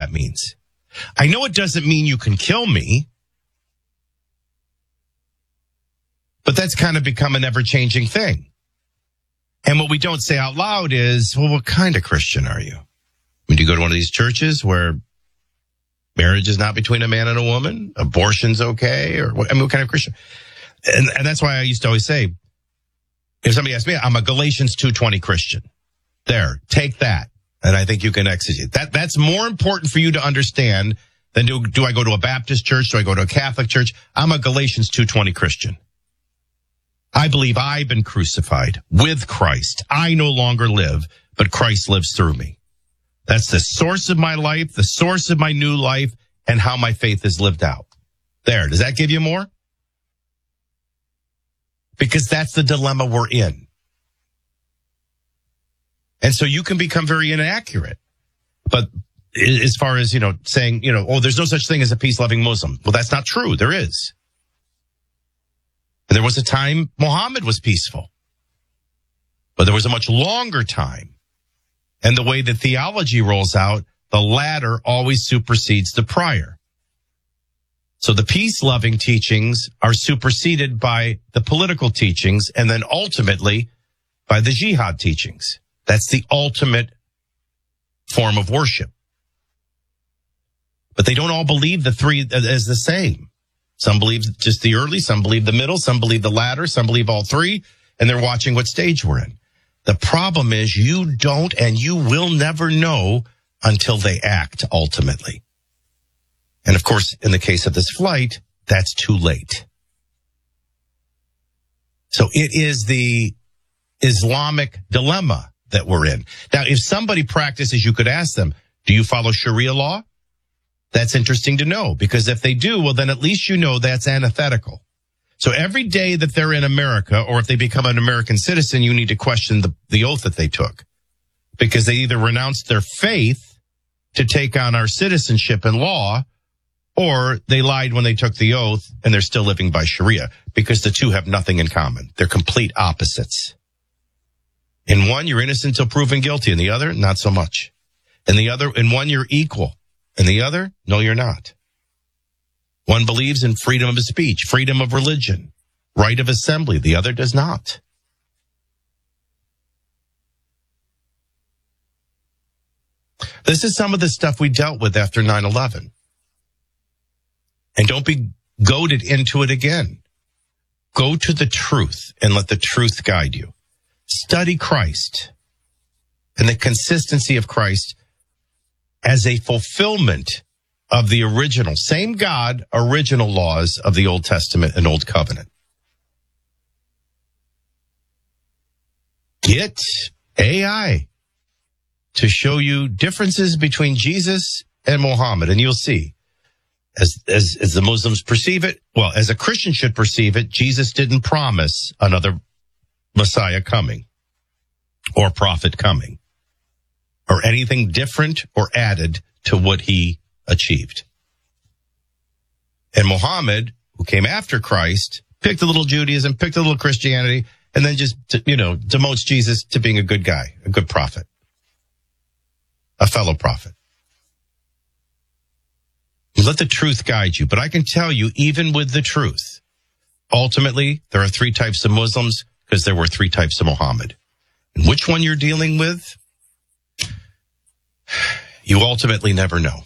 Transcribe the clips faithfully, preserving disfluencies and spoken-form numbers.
that means. I know it doesn't mean you can kill me, but that's kind of become an ever-changing thing. And what we don't say out loud is, well, what kind of Christian are you? When you go to one of these churches where marriage is not between a man and a woman, abortion's okay, or what, I mean, what kind of Christian? And, and that's why I used to always say, if somebody asks me, I'm a Galatians two twenty Christian. There, take that. And I think you can exegete. That, that's more important for you to understand than do, do I go to a Baptist church? Do I go to a Catholic church? I'm a Galatians two twenty Christian. I believe I've been crucified with Christ. I no longer live, but Christ lives through me. That's the source of my life, the source of my new life, and how my faith is lived out. There. Does that give you more? Because that's the dilemma we're in. And so you can become very inaccurate. But as far as, you know, saying, you know, oh, there's no such thing as a peace-loving Muslim. Well, that's not true. There is. And there was a time Muhammad was peaceful. But there was a much longer time. And the way the theology rolls out, the latter always supersedes the prior. So the peace-loving teachings are superseded by the political teachings and then ultimately by the jihad teachings. That's the ultimate form of worship. But they don't all believe the three as the same. Some believe just the early, some believe the middle, some believe the latter, some believe all three, and they're watching what stage we're in. The problem is you don't and you will never know until they act ultimately. And of course, in the case of this flight, that's too late. So it is the Islamic dilemma that we're in. Now, if somebody practices, you could ask them, do you follow Sharia law? That's interesting to know, because if they do, well, then at least you know that's antithetical. So every day that they're in America, or if they become an American citizen, you need to question the, the oath that they took, because they either renounced their faith to take on our citizenship and law, or they lied when they took the oath and they're still living by Sharia, because the two have nothing in common. They're complete opposites. In one, you're innocent until proven guilty. In the other, not so much. In the other, in one, you're equal. In the other, no, you're not. One believes in freedom of speech, freedom of religion, right of assembly. The other does not. This is some of the stuff we dealt with after nine eleven. And don't be goaded into it again. Go to the truth and let the truth guide you. Study Christ and the consistency of Christ as a fulfillment of the original, same God, original laws of the Old Testament and Old Covenant. Get A I to show you differences between Jesus and Muhammad, and you'll see. As, as, as the Muslims perceive it, well, as a Christian should perceive it, Jesus didn't promise another Messiah coming or prophet coming or anything different or added to what he achieved. And Muhammad, who came after Christ, picked a little Judaism, picked a little Christianity, and then just, you know, demotes Jesus to being a good guy, a good prophet, a fellow prophet. Let the truth guide you. But I can tell you, even with the truth, ultimately, there are three types of Muslims because there were three types of Muhammad. And which one you're dealing with, you ultimately never know.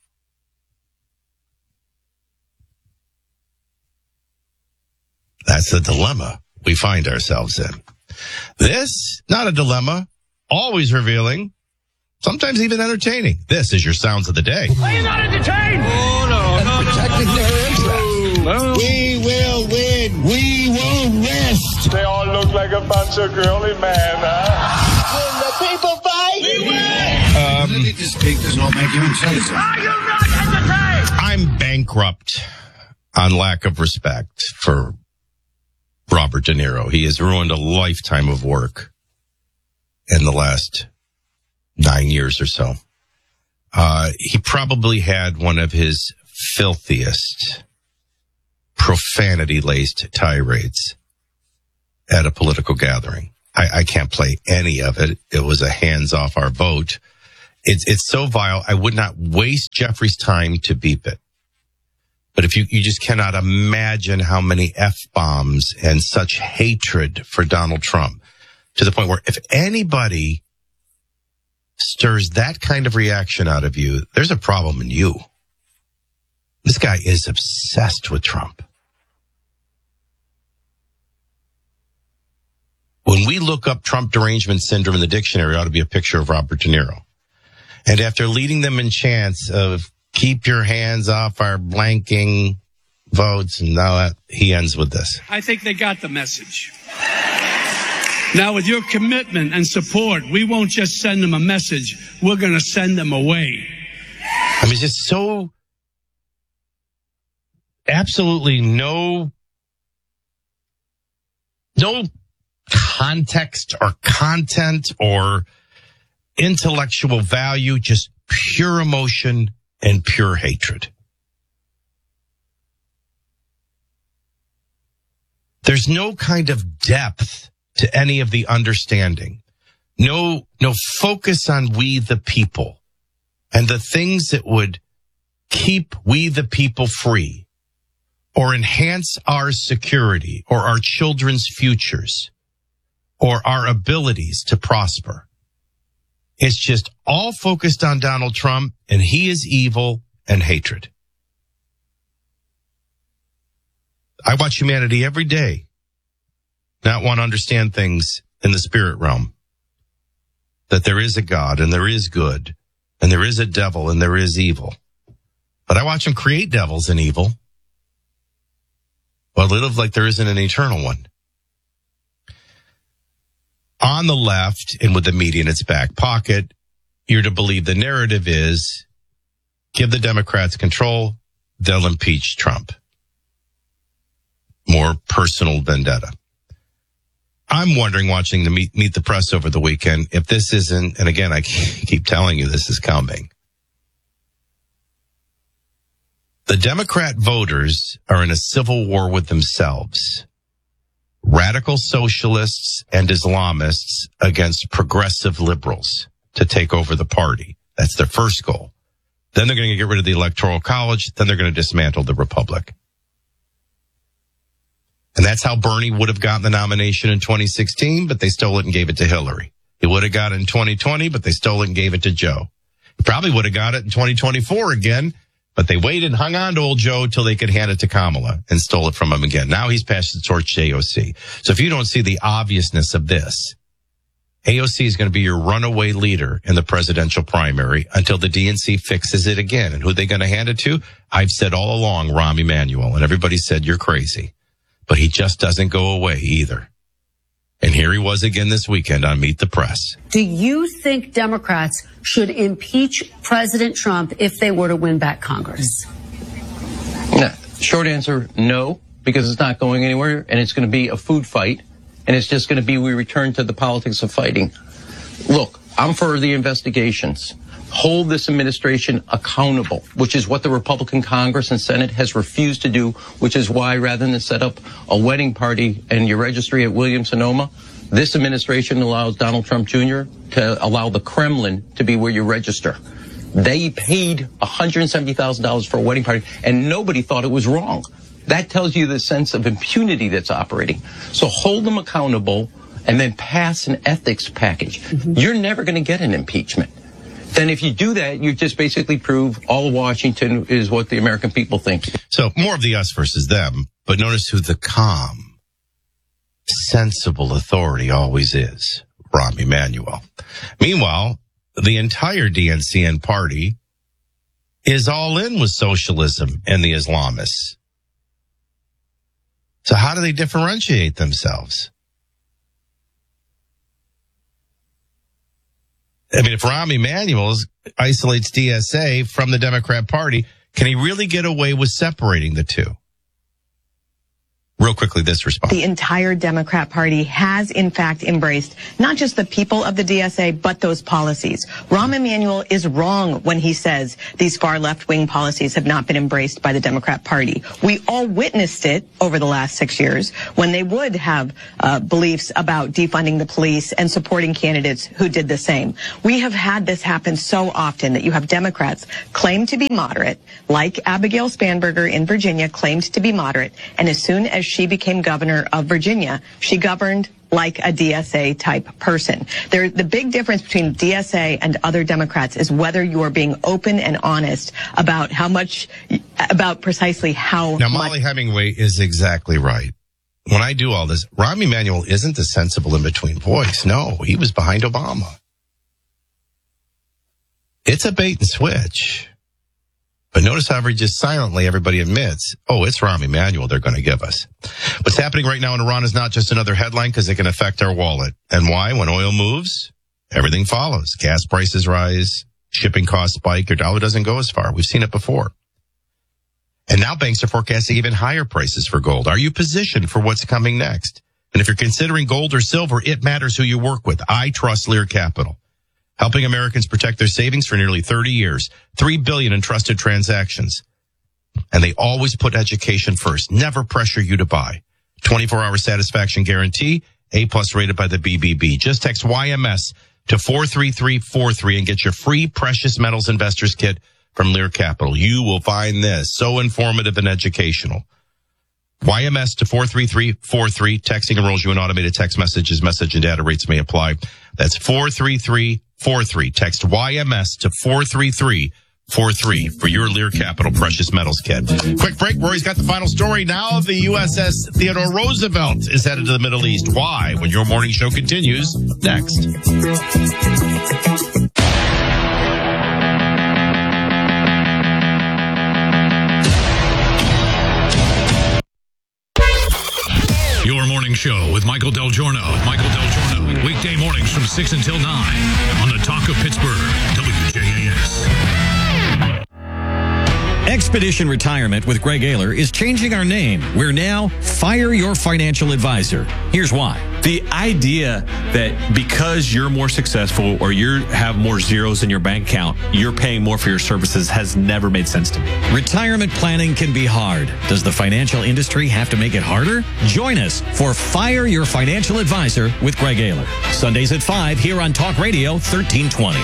That's the dilemma we find ourselves in. This, not a dilemma, always revealing, sometimes even entertaining. This is your Sounds of the Day. Are you not entertained? Oh, no, no, no. Protecting their interests. No. We will win. We won't rest. They all look like a bunch of girly men, huh? When the people fight, we win. Um, I think this speak does not make you intelligent. Are you not entertained? I'm bankrupt on lack of respect for Robert De Niro. He has ruined a lifetime of work in the last nine years or so. Uh, he probably had one of his filthiest, profanity-laced tirades at a political gathering. I, I can't play any of it. It was a hands off our vote. it's it's so vile. I would not waste Jeffrey's time to beep it. But if you, you just cannot imagine how many F-bombs and such hatred for Donald Trump, to the point where if anybody stirs that kind of reaction out of you, there's a problem in you. This guy is obsessed with Trump. When we look up Trump derangement syndrome in the dictionary, it ought to be a picture of Robert De Niro. And after leading them in chants of keep your hands off our blanking votes, and now that he ends with this. I think they got the message. Now, with your commitment and support, we won't just send them a message. We're going to send them away. I mean, just so absolutely no, no context or content or intellectual value, just pure emotion and pure hatred. There's no kind of depth to any of the understanding. No, no focus on we the people and the things that would keep we the people free or enhance our security or our children's futures or our abilities to prosper. It's just all focused on Donald Trump, and he is evil and hatred. I watch humanity every day not want to understand things in the spirit realm. That there is a God, and there is good, and there is a devil, and there is evil. But I watch him create devils and evil. Well, they live like there isn't an eternal one. On the left, and with the media in its back pocket, you're to believe the narrative is give the Democrats control, they'll impeach Trump. More personal vendetta. I'm wondering, watching the meet, meet the press over the weekend, if this isn't, and again, I keep telling you this is coming. The Democrat voters are in a civil war with themselves. Radical socialists and Islamists against progressive liberals to take over the party. That's their first goal. Then they're going to get rid of the Electoral College. Then they're going to dismantle the Republic. And that's how Bernie would have gotten the nomination in twenty sixteen, but they stole it and gave it to Hillary. He would have got it in twenty twenty, but they stole it and gave it to Joe. He probably would have got it in twenty twenty-four again, but they waited and hung on to old Joe till they could hand it to Kamala and stole it from him again. Now he's passed the torch to A O C. So if you don't see the obviousness of this, A O C is going to be your runaway leader in the presidential primary until the D N C fixes it again. And who are they going to hand it to? I've said all along, Rahm Emanuel, and everybody said you're crazy. But he just doesn't go away either. And here he was again this weekend on Meet the Press. Do you think Democrats should impeach President Trump if they were to win back Congress? No. Short answer, no, because it's not going anywhere, and it's going to be a food fight, and it's just going to be we return to the politics of fighting. Look, I'm for the investigations. Hold this administration accountable, which is what the Republican Congress and Senate has refused to do, which is why rather than set up a wedding party and your registry at Williams-Sonoma, this administration allows Donald Trump Junior to allow the Kremlin to be where you register. They paid one hundred seventy thousand dollars for a wedding party, and nobody thought it was wrong. That tells you the sense of impunity that's operating. So hold them accountable and then pass an ethics package. Mm-hmm. You're never going to get an impeachment. Then if you do that, you just basically prove all of Washington is what the American people think. So more of the us versus them, but notice who the calm, sensible authority always is, Rahm Emanuel. Meanwhile, the entire D N C N party is all in with socialism and the Islamists. So how do they differentiate themselves? I mean, if Rahm Emanuel isolates D S A from the Democrat Party, can he really get away with separating the two? Real quickly, this response. The entire Democrat Party has, in fact, embraced not just the people of the D S A, but those policies. Rahm Emanuel is wrong when he says these far left-wing policies have not been embraced by the Democrat Party. We all witnessed it over the last six years when they would have uh, beliefs about defunding the police and supporting candidates who did the same. We have had this happen so often that you have Democrats claim to be moderate, like Abigail Spanberger in Virginia claimed to be moderate, and as soon as she became governor of Virginia, she governed like a D S A type person. There, the big difference between D S A and other Democrats is whether you are being open and honest about how much, about precisely how Now, much. Molly Hemingway is exactly right. When I do all this, Rahm Emanuel isn't the sensible in-between voice. No, he was behind Obama. It's a bait and switch. But notice how just silently everybody admits, oh, it's Rahm Emanuel they're going to give us. What's happening right now in Iran is not just another headline because it can affect our wallet. And why? When oil moves, everything follows. Gas prices rise, shipping costs spike, your dollar doesn't go as far. We've seen it before. And now banks are forecasting even higher prices for gold. Are you positioned for what's coming next? And if you're considering gold or silver, it matters who you work with. I trust Lear Capital, helping Americans protect their savings for nearly thirty years, three billion in trusted transactions. And they always put education first, never pressure you to buy. twenty-four hour satisfaction guarantee, A plus rated by the B B B. Just text Y M S to four three three four three and get your free Precious Metals Investors Kit from Lear Capital. You will find this so informative and educational. Y M S to four three three four three. Texting enrolls you in automated text messages. Message and data rates may apply. That's four three three four three. Text Y M S to four three three four three for your Lear Capital Precious Metals Kit. Quick break. Rory's got the final story. Now the U S S Theodore Roosevelt is headed to the Middle East. Why? When your morning show continues next. Your morning show with Michael Del Giorno. Michael Del Giorno. Weekday mornings from six until nine on the Talk of Pittsburgh, W J A S. Expedition Retirement with Greg Ayler is changing our name. We're now Fire Your Financial Advisor. Here's why. The idea that because you're more successful or you have more zeros in your bank account, you're paying more for your services has never made sense to me. Retirement planning can be hard. Does the financial industry have to make it harder? Join us for Fire Your Financial Advisor with Greg Ayler. Sundays at five here on Talk Radio thirteen twenty.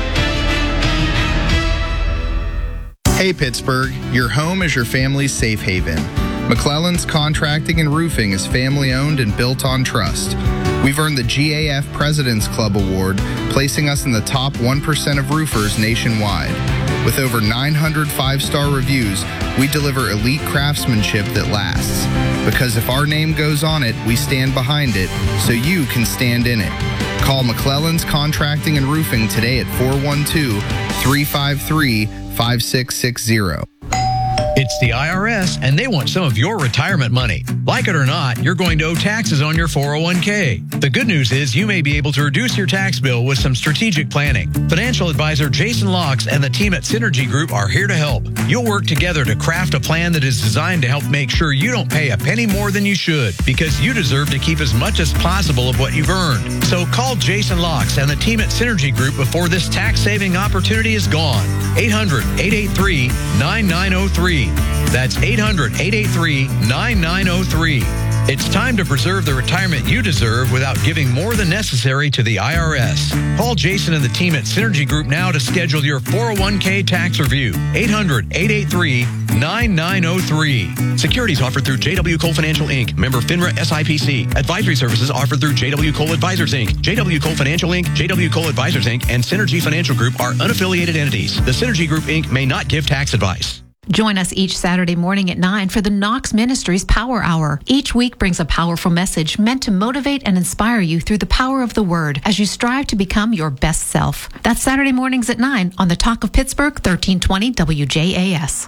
Hey Pittsburgh, your home is your family's safe haven. McClellan's Contracting and Roofing is family owned and built on trust. We've earned the G A F President's Club Award, placing us in the top one percent of roofers nationwide. With over nine hundred five-star reviews, we deliver elite craftsmanship that lasts. Because if our name goes on it, we stand behind it, so you can stand in it. Call McClellan's Contracting and Roofing today at four one two, three five three, five six six zero. It's the I R S, and they want some of your retirement money. Like it or not, you're going to owe taxes on your four oh one k. The good news is you may be able to reduce your tax bill with some strategic planning. Financial advisor Jason Locks and the team at Synergy Group are here to help. You'll work together to craft a plan that is designed to help make sure you don't pay a penny more than you should, because you deserve to keep as much as possible of what you've earned. So call Jason Locks and the team at Synergy Group before this tax-saving opportunity is gone. eight hundred, eight eight three, nine nine oh three. That's eight hundred, eight eight three, nine nine oh three. It's time to preserve the retirement you deserve without giving more than necessary to the I R S. Call Jason and the team at Synergy Group now to schedule your four oh one k tax review. eight hundred, eight eight three, nine nine oh three. Securities offered through J W Cole Financial Incorporated. Member FINRA S I P C. Advisory services offered through J W Cole Advisors Incorporated. J W Cole Financial Incorporated, J W Cole Advisors Incorporated, and Synergy Financial Group are unaffiliated entities. The Synergy Group Incorporated may not give tax advice. Join us each Saturday morning at nine for the Knox Ministries Power Hour. Each week brings a powerful message meant to motivate and inspire you through the power of the Word as you strive to become your best self. That's Saturday mornings at nine on the Talk of Pittsburgh, thirteen twenty W J A S.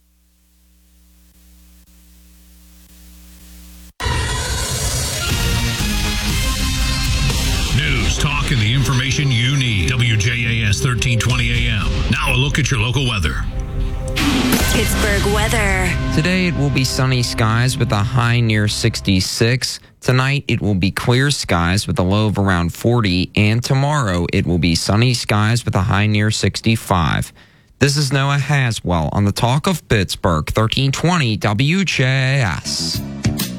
News, talk, and the information you need. W J A S thirteen twenty A M. Now a look at your local weather. Pittsburgh weather. Today it will be sunny skies with a high near sixty-six. Tonight it will be clear skies with a low of around forty. And tomorrow it will be sunny skies with a high near sixty-five. This is Noah Haswell on the Talk of Pittsburgh, thirteen twenty W J S.